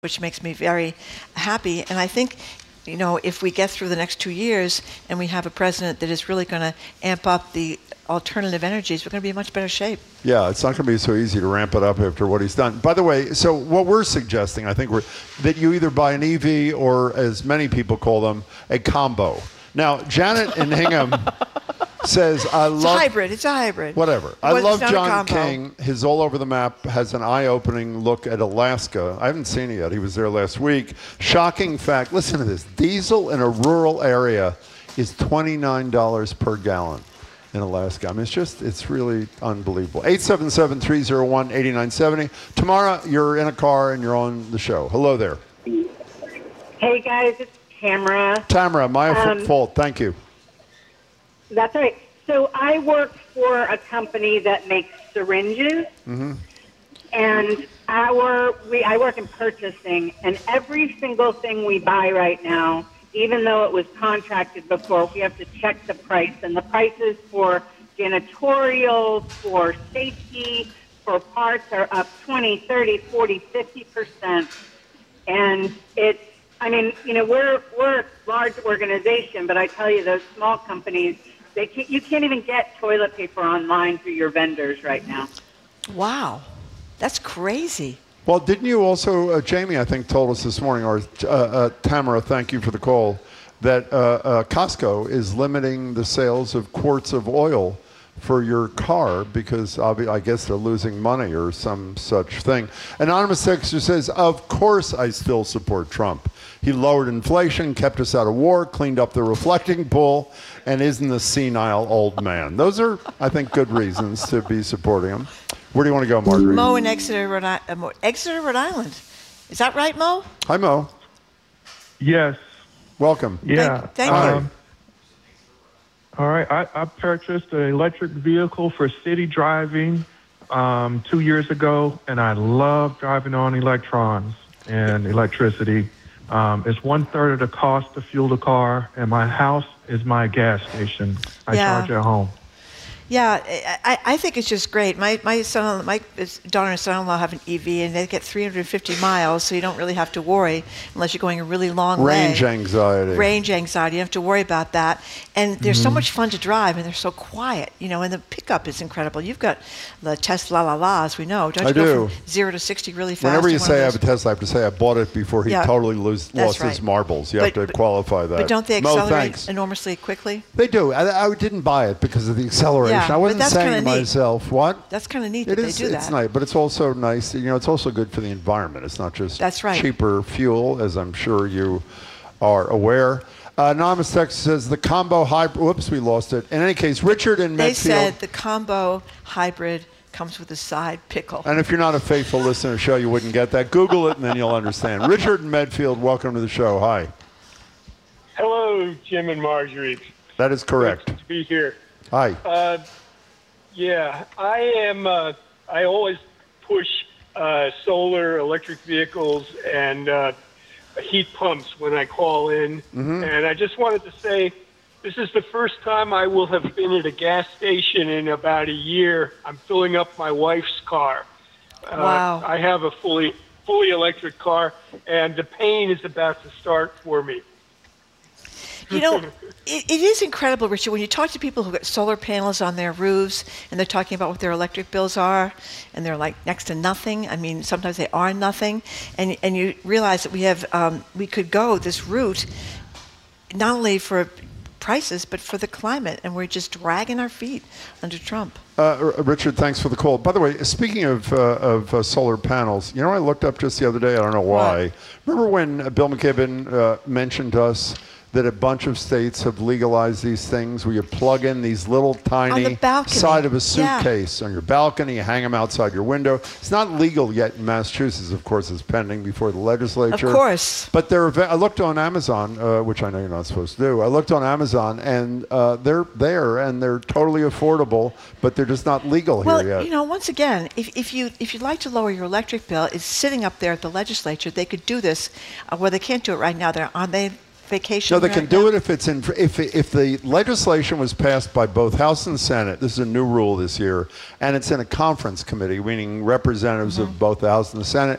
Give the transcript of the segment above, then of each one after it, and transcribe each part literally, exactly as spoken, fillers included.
which makes me very happy. And I think, you know, if we get through the next two years and we have a president that is really going to amp up the alternative energies, we're going to be in much better shape. Yeah, it's not going to be so easy to ramp it up after what he's done. By the way, so what we're suggesting, I think, we're that you either buy an E V or, as many people call them, a combo. Now, Janet in Hingham says, I it's love... It's a hybrid. It's a hybrid. Whatever. Well, I love John King. His All Over the Map has an eye-opening look at Alaska. I haven't seen it yet. He was there last week. Shocking fact. Listen to this. Diesel in a rural area is twenty-nine dollars per gallon in Alaska. I mean, it's just, it's really unbelievable. eight seven seven, three oh one, eight nine seven oh. Tamara, you're in a car and you're on the show. Hello there. Hey, guys. It's Tamara. Tamara, my um, fault. Thank you. That's right. So I work for a company that makes syringes, mm-hmm. and our we I work in purchasing, and every single thing we buy right now, even though it was contracted before, we have to check the price, and the prices for janitorial, for safety, for parts are up twenty, thirty, forty, fifty percent, and it's I mean, you know, we're we're a large organization, but I tell you, those small companies, they can't, you can't even get toilet paper online through your vendors right now. Wow, that's crazy. Well, didn't you also, uh, Jamie, I think, told us this morning, or uh, uh, Tamara, thank you for the call, that uh, uh, Costco is limiting the sales of quarts of oil for your car because obvi- I guess they're losing money or some such thing. Anonymous texter says, of course I still support Trump. He lowered inflation, kept us out of war, cleaned up the reflecting pool, and isn't a senile old man. Those are, I think, good reasons to be supporting him. Where do you want to go, Marguerite? Mo in Exeter, Rhode Island. Uh, Exeter, Rhode Island. Is that right, Mo? Hi, Mo. Yes. Welcome. Yeah. Thank, thank um, you. All right. I, I purchased an electric vehicle for city driving um, two years ago, and I love driving on electrons and electricity. Um, it's one third of the cost to fuel the car, and my house is my gas station. I Yeah. charge at home. Yeah, I, I think it's just great. My my son, my daughter and son-in-law have an E V, and they get three hundred fifty miles, so you don't really have to worry unless you're going a really long way. Range anxiety. Range anxiety. You don't have to worry about that. And they're Mm-hmm. so much fun to drive, and they're so quiet, you know, and the pickup is incredible. You've got the Tesla La La, as we know. Don't you I go do. from zero to sixty really fast? Whenever you in one say I of have a those? Tesla, I have to say I bought it before he Yeah. totally lose, That's lost his right. marbles. You But- have to but- qualify that. But don't they Mo, accelerate thanks. enormously quickly? They do. I, I didn't buy it because of the acceleration. Yeah, I but wasn't that's saying kinda to neat. myself, what? That's kind of neat It that is, they do it's that. nice, but it's also nice. You know, it's also good for the environment. It's not just That's right. cheaper fuel, as I'm sure you are aware. Uh, Anonymous text says the combo hybrid. Whoops, we lost it. In any case, Richard in They Medfield. said the combo hybrid comes with a side pickle. And if you're not a faithful listener to the show, you wouldn't get that. Google it, and then you'll understand. Richard in Medfield, welcome to the show. Hi. Hello, Jim and Marjorie. That is correct. Good to be here. Hi. Uh, yeah, I am. Uh, I always push uh, solar, electric vehicles, and uh, heat pumps when I call in. Mm-hmm. And I just wanted to say, this is the first time I will have been at a gas station in about a year. I'm filling up my wife's car. Uh, Wow. I have a fully fully electric car, and the pain is about to start for me. You know, it, it is incredible, Richard, when you talk to people who got solar panels on their roofs and they're talking about what their electric bills are, and they're like next to nothing. I mean, sometimes they are nothing, and and you realize that we have um, we could go this route not only for prices but for the climate, and we're just dragging our feet under Trump. Uh, R- Richard, thanks for the call. By the way, speaking of uh, of uh, solar panels, you know, I looked up just the other day. I don't know why. What? Remember when uh, Bill McKibben uh, mentioned to us that a bunch of states have legalized these things where you plug in these little tiny balcony. side of a Yeah. suitcase on your balcony, you hang them outside your window. It's not legal yet in Massachusetts, of course. It's pending before the legislature. Of course. But they're. ava- I looked on Amazon, uh, which I know you're not supposed to do. I looked on Amazon, and uh, they're there, and they're totally affordable, but they're just not legal Well, here yet. you know, once again, if, if you if you'd like to lower your electric bill, it's sitting up there at the legislature. They could do this. Uh, well, they can't do it right now. They're on they vacation. No, they right can do now? it if it's in. If if the legislation was passed by both House and Senate, this is a new rule this year, and it's in a conference committee, meaning representatives Mm-hmm. of both the House and the Senate.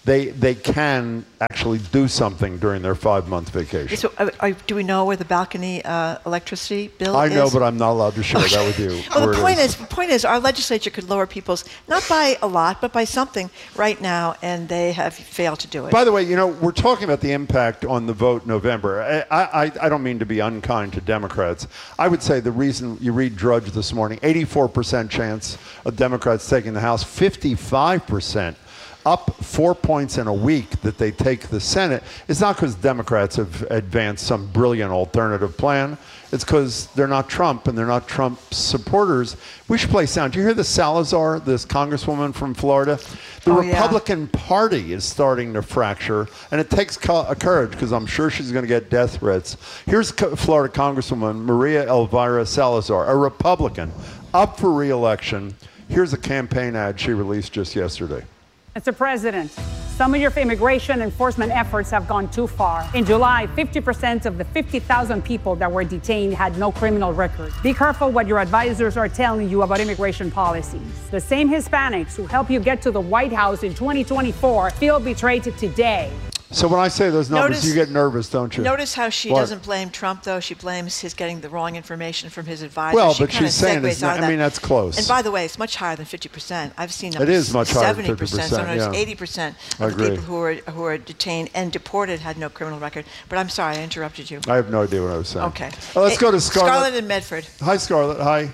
they they can actually do something during their five-month vacation. So, uh, uh, do we know where the balcony uh, electricity bill I is? know, but I'm not allowed to share that with you. Well, where the it point is. the point is, our legislature could lower people's, not by a lot, but by something right now, and they have failed to do it. By the way, you know, we're talking about the impact on the vote in November. I, I, I don't mean to be unkind to Democrats. I would say the reason you read Drudge this morning, eighty-four percent chance of Democrats taking the House, fifty-five percent. Up four points in a week that they take the Senate is not because Democrats have advanced some brilliant alternative plan. It's because they're not Trump and they're not Trump supporters. We should play sound. Do you hear the Salazar, this congresswoman from Florida? The Oh, yeah. Republican Party is starting to fracture, and it takes co- courage because I'm sure she's going to get death threats. Here's co- Florida Congresswoman Maria Elvira Salazar, a Republican, up for re-election. Here's a campaign ad she released just yesterday. Mister President, some of your immigration enforcement efforts have gone too far. In July, fifty percent of the fifty thousand people that were detained had no criminal record. Be careful what your advisors are telling you about immigration policies. The same Hispanics who helped you get to the White House in twenty twenty-four feel betrayed today. So when I say those numbers, Notice- you get nervous, don't you? Notice how she What? doesn't blame Trump, though. She blames his getting the wrong information from his advisor. Well, she but kinda she's saying segues it's not- out of I mean, that. that's close. And by the way, it's much higher than fifty percent. I've seen up It to is much higher than seventy percent, fifty percent, sometimes yeah. eighty percent I of the agree. people who are, who are detained and deported had no criminal record. But I'm sorry, I interrupted you. I have no idea what I was saying. Okay. Well, let's Hey, go to Scarlett. Scarlett in Medford. Hi, Scarlett. Hi.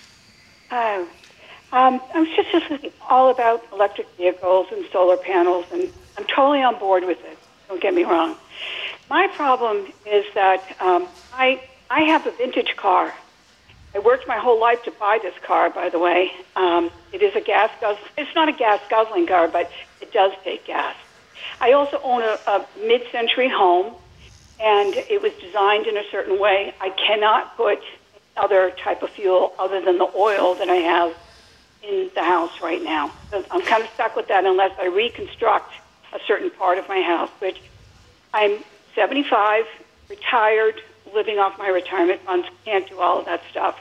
Hi. Um, I was just listening all about electric vehicles and solar panels, and I'm totally on board with it. Don't get me wrong. My problem is that um, I I have a vintage car. I worked my whole life to buy this car, by the way. Um, it is a gas guzzling. It's not a gas guzzling car, but it does take gas. I also own a, a mid-century home, and it was designed in a certain way. I cannot put other type of fuel other than the oil that I have in the house right now. So I'm kind of stuck with that unless I reconstruct a certain part of my house, which I'm seventy-five, retired, living off my retirement funds, can't do all of that stuff.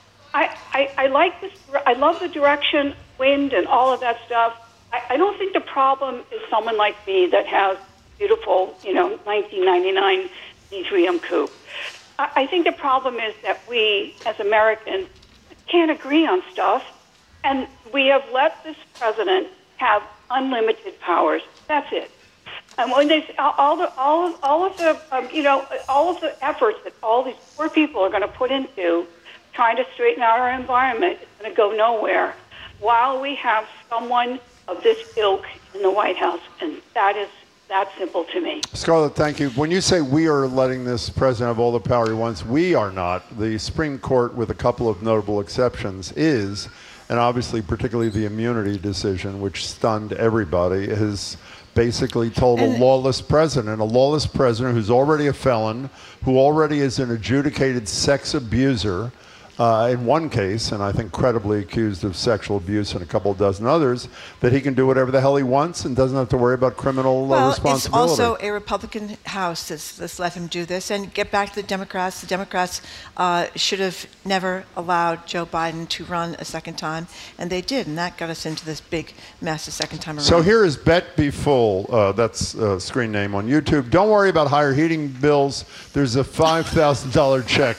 I, I, I like this. I love the direction, wind, and all of that stuff. I, I don't think the problem is someone like me that has beautiful, you know, nineteen ninety-nine D three M coupe. I, I think the problem is that we, as Americans, can't agree on stuff, and we have let this president have unlimited powers. That's it. And when they all the all of all of the um, you know all of the efforts that all these poor people are going to put into trying to straighten out our environment is going to go nowhere, while we have someone of this ilk in the White House, and that is that simple to me. Scarlett, thank you. When you say we are letting this president have all the power he wants, we are not. The Supreme Court, with a couple of notable exceptions, is, and obviously particularly the immunity decision, which stunned everybody, has basically told a lawless president, a lawless president who's already a felon, who already is an adjudicated sex abuser, uh, in one case, and I think credibly accused of sexual abuse in a couple of dozen others, that he can do whatever the hell he wants and doesn't have to worry about criminal uh, Well, it's responsibility. also a Republican House that's, that's let him do this. And get back to the Democrats. The Democrats uh, should have never allowed Joe Biden to run a second time, and they did, and that got us into this big mess the second time around. So here is Bet Be Full. Uh, that's a screen name on YouTube. Don't worry about higher heating bills. There's a five thousand dollars check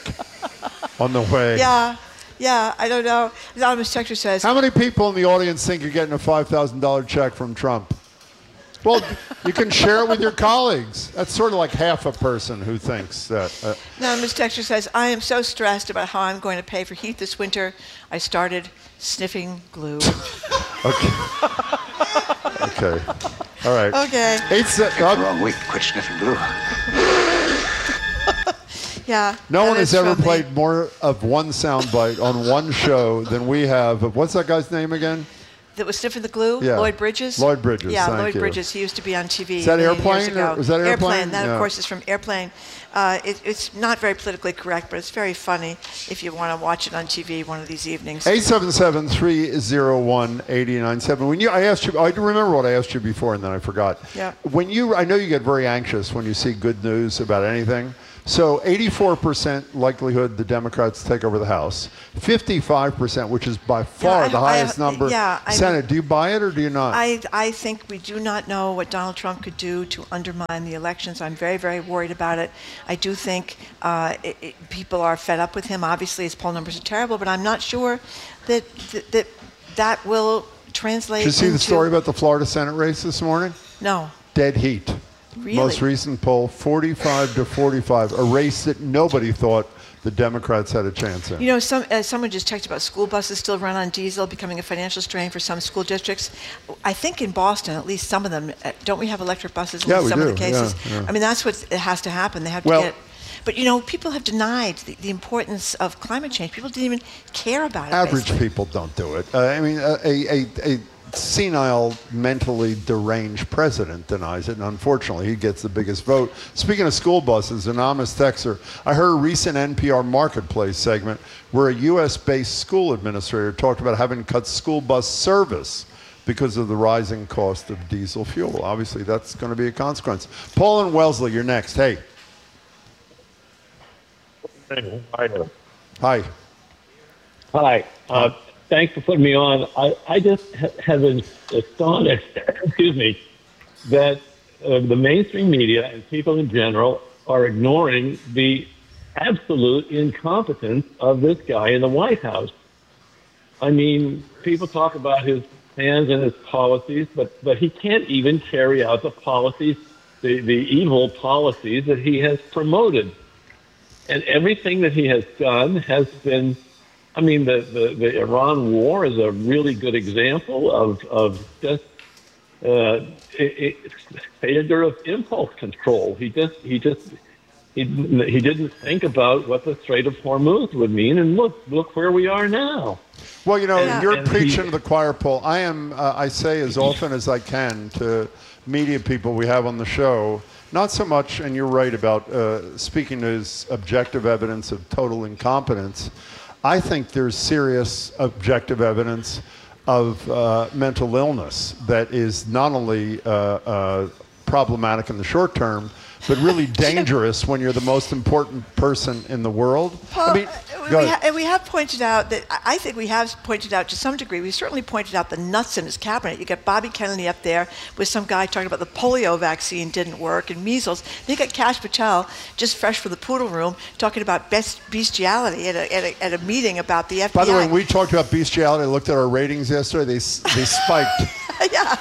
on the way. Yeah, yeah, I don't know. Anonymous Texture says, How many people in the audience think you're getting a five thousand dollars check from Trump? Well, you can share it with your colleagues. That's sort of like half a person who thinks that. Uh, Anonymous Texture says, I am so stressed about how I'm going to pay for heat this winter. I started sniffing glue. okay. okay. All right. Okay. Eight se- Get the wrong week. Quit sniffing glue. Yeah. No that one has is ever from the- played more of one soundbite on one show than we have. Of, what's that guy's name again? That was sniffing the glue? Yeah. Lloyd Bridges? Lloyd Bridges, Yeah, thank Lloyd you. Bridges. He used to be on T V. Is that many Airplane, years ago. or- is that Airplane? That, Yeah. of course, is from Airplane. Uh, it, it's not very politically correct, but it's very funny if you want to watch it on T V one of these evenings. eight seven seven, three oh one, eight oh nine seven. When you, I asked you, I do remember what I asked you before, and then I forgot. Yeah. When you, I know you get very anxious when you see good news about anything. So eighty-four percent likelihood the Democrats take over the House. fifty-five percent, which is by far Yeah, I- the I- highest number. yeah, I- Senate, do you buy it or do you not? I, I think we do not know what Donald Trump could do to undermine the elections. I'm very, very worried about it. I do think uh, it, it, people are fed up with him. Obviously, his poll numbers are terrible, but I'm not sure that that that, that will translate Did you see into... the story about the Florida Senate race this morning? No. Dead heat. Really? Most recent poll, forty-five to forty-five, a race that nobody thought the Democrats had a chance in. You know, some, uh, someone just checked about school buses still run on diesel, becoming a financial strain for some school districts. I think in Boston, at least some of them, uh, don't we have electric buses in Yeah, we some do. of the cases? Yeah, yeah. I mean, that's what it has to happen. They have to Well- get... But, you know, people have denied the, the importance of climate change. People didn't even care about it. Average basically. people don't do it. Uh, I mean, a, a, a, a senile, mentally deranged president denies it, and unfortunately, he gets the biggest vote. Speaking of school buses, anonymous texter, I heard a recent N P R Marketplace segment where a U S-based school administrator talked about having cut school bus service because of the rising cost of diesel fuel. Obviously, that's going to be a consequence. Paul and Wellesley, you're next. Hey. Hi. Hi. Uh, thanks for putting me on. I, I just ha- have been astonished, excuse me, that uh, the mainstream media and people in general are ignoring the absolute incompetence of this guy in the White House. I mean, people talk about his plans and his policies, but, but he can't even carry out the policies, the, the evil policies that he has promoted. And everything that he has done has been, I mean, the, the, the Iran war is a really good example of, of just uh, it, it, failure of impulse control. He just, he just, he, he didn't think about what the Strait of Hormuz would mean, and look, look where we are now. Well, you know, Yeah. you're And preaching he- to the choir, Paul. I am, uh, I say as often as I can to media people we have on the show, not so much, and you're right about uh, speaking to his objective evidence of total incompetence. I think there's serious objective evidence of uh, mental illness that is not only uh, uh, problematic in the short term, but really dangerous when you're the most important person in the world. Paul, I mean, uh, go we, ahead. ha- we have pointed out that, I I think we have pointed out to some degree, we certainly pointed out the nuts in his cabinet. You got Bobby Kennedy up there with some guy talking about the polio vaccine didn't work and measles. Then you got Kash Patel, just fresh from the poodle room, talking about best bestiality at a, at a, at a meeting about the F B I. By the way, when we talked about bestiality, I looked at our ratings yesterday. They s- they spiked. yeah.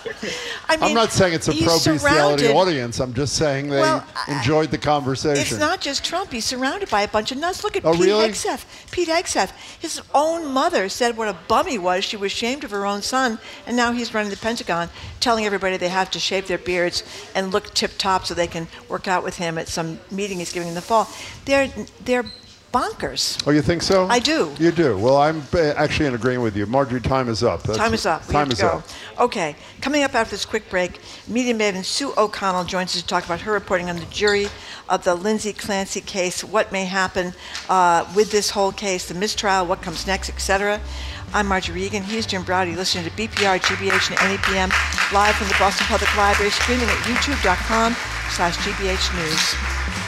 I mean, I'm not saying it's a he's pro-bestiality surrounded- audience. I'm just saying they Well, I- enjoyed the conversation. It's not just Trump. He's surrounded by a bunch of nuts. Look at Oh, Pete really? Hegseth. Pete Hegseth. His own mother said what a bum he was. She was ashamed of her own son, and now he's running the Pentagon, telling everybody they have to shave their beards and look tip-top so they can work out with him at some meeting he's giving in the fall. They're they're bonkers. Oh, you think so? I do. You do. Well, I'm uh, actually in agreement with you. Marjorie, time is up. That's- Time is up. We Time have is to go. up. Okay. Coming up after this quick break, media maven Sue O'Connell joins us to talk about her reporting on the jury of the Lindsay Clancy case, what may happen uh, with this whole case, the mistrial, what comes next, et cetera. I'm Marjorie Egan. He's Jim Browdy. Listening to B P R, G B H, and N E P M live from the Boston Public Library, streaming at youtube.com slash GBH News.